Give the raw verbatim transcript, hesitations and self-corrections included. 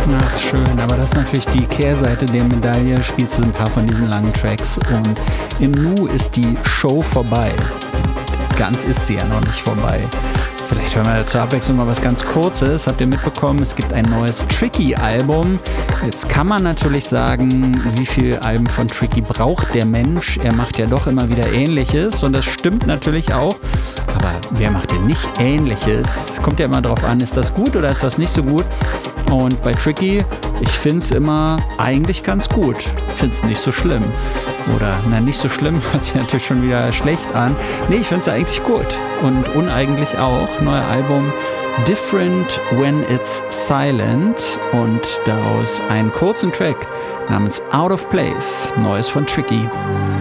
Ach, schön, aber das ist natürlich die Kehrseite der Medaille. Spielst du ein paar von diesen langen Tracks und im Nu ist die Show vorbei. Ganz ist sie ja noch nicht vorbei. Vielleicht hören wir zur Abwechslung mal was ganz Kurzes. Habt ihr mitbekommen, es gibt ein neues Tricky-Album. Jetzt kann man natürlich sagen, wie viele Alben von Tricky braucht der Mensch? Er macht ja doch immer wieder Ähnliches und das stimmt natürlich auch. Aber wer macht denn nicht Ähnliches? Kommt ja immer drauf an, ist das gut oder ist das nicht so gut? Und bei Tricky, ich finde es immer eigentlich ganz gut. Ich finde es nicht so schlimm. Oder, na, nicht so schlimm, hört sich natürlich schon wieder schlecht an. Nee, ich finde es eigentlich gut. Und uneigentlich auch. Neues Album Different When It's Silent. Und daraus einen kurzen Track namens Out of Place. Neues von Tricky.